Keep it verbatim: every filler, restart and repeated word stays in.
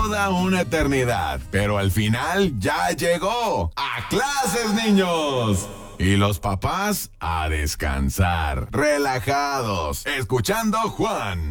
toda una eternidad, pero al final ya llegó. ¡A clases, niños! Y los papás a descansar, relajados, escuchando Juan.